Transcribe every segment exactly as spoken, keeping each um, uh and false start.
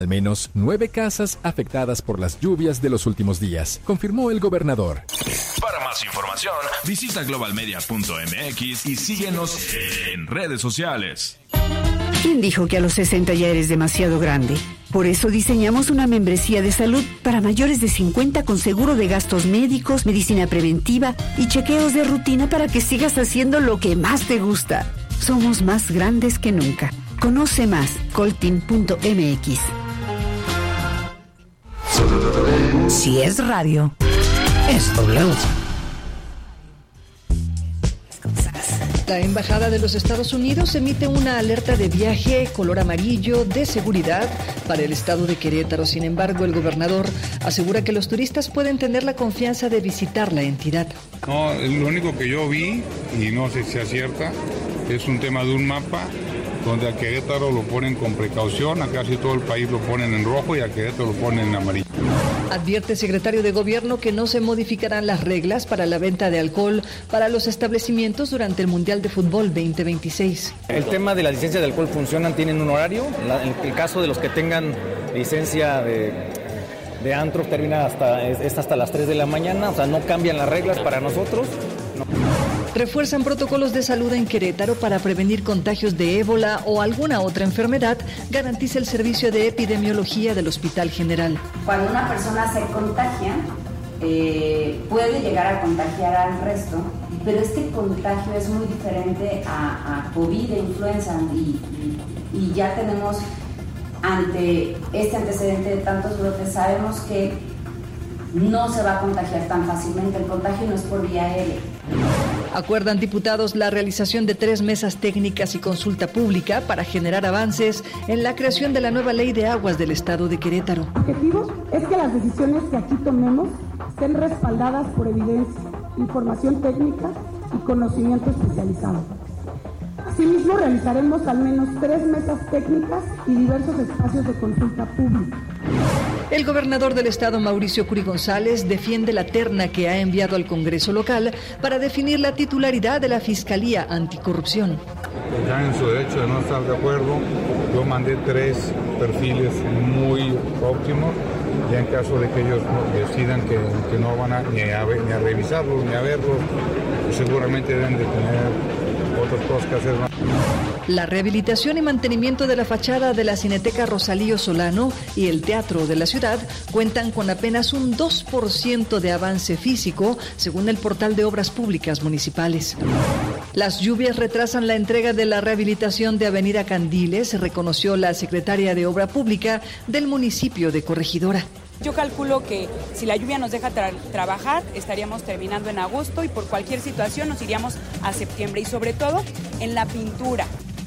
Al menos nueve casas afectadas por las lluvias de los últimos días, confirmó el gobernador. Para más información, visita global media punto m x y síguenos en redes sociales. ¿Quién dijo que a los sesenta ya eres demasiado grande? Por eso diseñamos una membresía de salud para mayores de cincuenta con seguro de gastos médicos, medicina preventiva y chequeos de rutina para que sigas haciendo lo que más te gusta. Somos más grandes que nunca. Conoce más, coltin punto m x. Si es radio, es W. La Embajada de los Estados Unidos emite una alerta de viaje color amarillo de seguridad para el estado de Querétaro. Sin embargo, el gobernador asegura que los turistas pueden tener la confianza de visitar la entidad. No, lo único que yo vi, y no sé si acierta, es un tema de un mapa donde a Querétaro lo ponen con precaución, a casi todo el país lo ponen en rojo y a Querétaro lo ponen en amarillo. Advierte el secretario de Gobierno que no se modificarán las reglas para la venta de alcohol para los establecimientos durante el Mundial de Fútbol veinte veintiséis. El tema de la licencia de alcohol funcionan, tienen un horario. La, en el caso de los que tengan licencia de, de antro termina hasta, es hasta las tres de la mañana, o sea, no cambian las reglas para nosotros. No. Refuerzan protocolos de salud en Querétaro para prevenir contagios de ébola o alguna otra enfermedad, garantiza el Servicio de Epidemiología del Hospital General. Cuando una persona se contagia, eh, puede llegar a contagiar al resto, pero este contagio es muy diferente a, a COVID e influenza y, y, y ya tenemos ante este antecedente de tantos brotes, sabemos que no se va a contagiar tan fácilmente, el contagio no es por vía aérea. Acuerdan diputados la realización de tres mesas técnicas y consulta pública para generar avances en la creación de la nueva ley de aguas del estado de Querétaro. El objetivo es que las decisiones que aquí tomemos estén respaldadas por evidencia, información técnica y conocimiento especializado. Asimismo, realizaremos al menos tres mesas técnicas y diversos espacios de consulta pública. El gobernador del estado, Mauricio Curi González, defiende la terna que ha enviado al Congreso local para definir la titularidad de la Fiscalía Anticorrupción. Ya en su derecho de no estar de acuerdo, yo mandé tres perfiles muy óptimos y en caso de que ellos decidan que, que no van a ni, a ni a revisarlos ni a verlos, pues seguramente deben de tener otras cosas que hacer. La rehabilitación y mantenimiento de la fachada de la Cineteca Rosalío Solano y el Teatro de la Ciudad cuentan con apenas un dos por ciento de avance físico, según el portal de Obras Públicas Municipales. Las lluvias retrasan la entrega de la rehabilitación de Avenida Candiles, reconoció la secretaria de Obra Pública del municipio de Corregidora. Yo calculo que si la lluvia nos deja tra- trabajar, estaríamos terminando en agosto y por cualquier situación nos iríamos a septiembre y sobre todo en la pintura.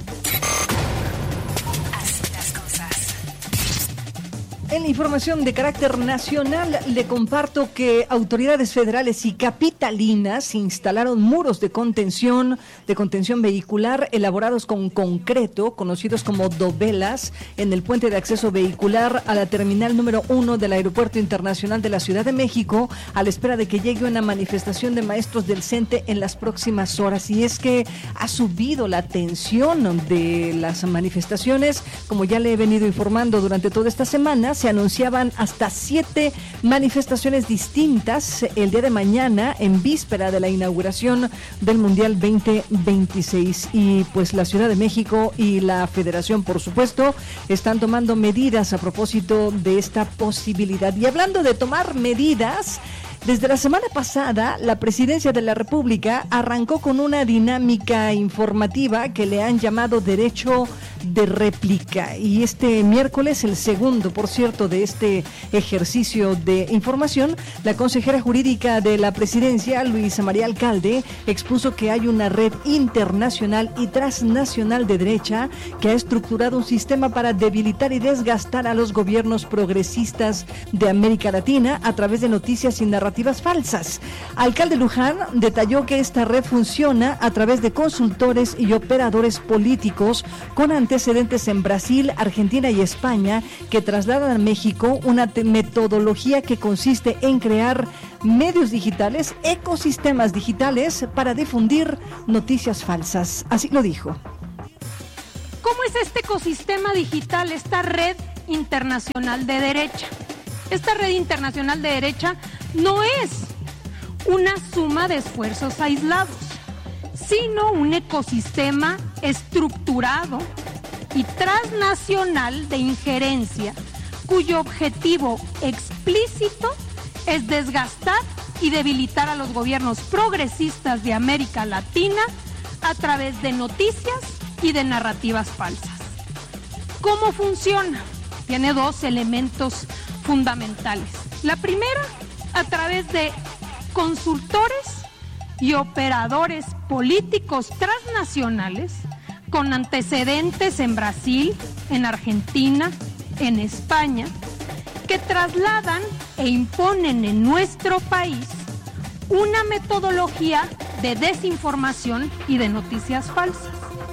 En la información de carácter nacional, le comparto que autoridades federales y capitalinas instalaron muros de contención, de contención vehicular elaborados con concreto, conocidos como dovelas, en el puente de acceso vehicular a la terminal número uno del Aeropuerto Internacional de la Ciudad de México, a la espera de que llegue una manifestación de maestros del CENTE en las próximas horas. Y es que ha subido la tensión de las manifestaciones, como ya le he venido informando durante toda esta semana. Se anunciaban hasta siete manifestaciones distintas el día de mañana en víspera de la inauguración del Mundial veinte veintiséis y pues la Ciudad de México y la Federación, por supuesto, están tomando medidas a propósito de esta posibilidad. Y hablando de tomar medidas, desde la semana pasada, la Presidencia de la República arrancó con una dinámica informativa que le han llamado Derecho de Réplica. Y este miércoles, el segundo, por cierto, de este ejercicio de información, la consejera jurídica de la Presidencia, Luisa María Alcalde, expuso que hay una red internacional y transnacional de derecha que ha estructurado un sistema para debilitar y desgastar a los gobiernos progresistas de América Latina a través de noticias y narrativas falsas. Alcalde Luján detalló que esta red funciona a través de consultores y operadores políticos con antecedentes en Brasil, Argentina y España que trasladan a México una te- metodología que consiste en crear medios digitales, ecosistemas digitales para difundir noticias falsas. Así lo dijo. ¿Cómo es este ecosistema digital, esta red internacional de derecha. Esta red internacional de derecha no es una suma de esfuerzos aislados, sino un ecosistema estructurado y transnacional de injerencia, cuyo objetivo explícito es desgastar y debilitar a los gobiernos progresistas de América Latina a través de noticias y de narrativas falsas. ¿Cómo funciona? Tiene dos elementos fundamentales. La primera, a través de consultores y operadores políticos transnacionales con antecedentes en Brasil, en Argentina, en España, que trasladan e imponen en nuestro país una metodología de desinformación y de noticias falsas.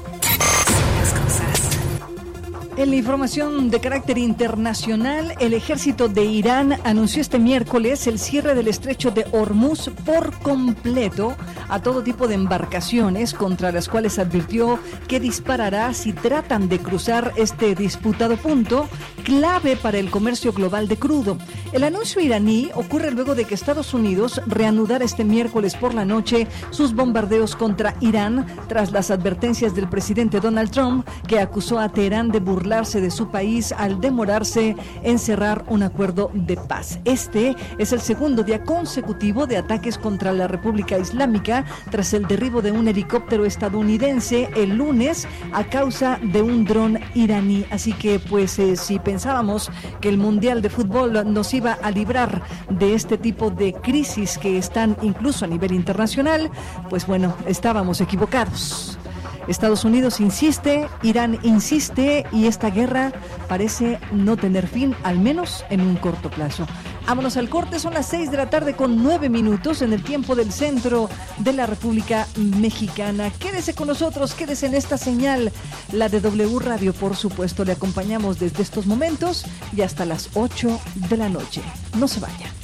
En la información de carácter internacional, el ejército de Irán anunció este miércoles el cierre del estrecho de Hormuz por completo a todo tipo de embarcaciones, contra las cuales advirtió que disparará si tratan de cruzar este disputado punto, clave para el comercio global de crudo. El anuncio iraní ocurre luego de que Estados Unidos reanudara este miércoles por la noche sus bombardeos contra Irán, tras las advertencias del presidente Donald Trump, que acusó a Teherán de burlarse de su país al demorarse en cerrar un acuerdo de paz. Este es el segundo día consecutivo de ataques contra la República Islámica tras el derribo de un helicóptero estadounidense el lunes a causa de un dron iraní. Así que pues eh, si pensábamos que el Mundial de Fútbol nos iba a librar de este tipo de crisis que están incluso a nivel internacional, pues bueno, estábamos equivocados. Estados Unidos insiste, Irán insiste y esta guerra parece no tener fin, al menos en un corto plazo. Vámonos al corte, son las seis de la tarde con nueve minutos en el tiempo del centro de la República Mexicana. Quédese con nosotros, quédese en esta señal, la de W Radio, por supuesto. Le acompañamos desde estos momentos y hasta las ocho de la noche. No se vaya.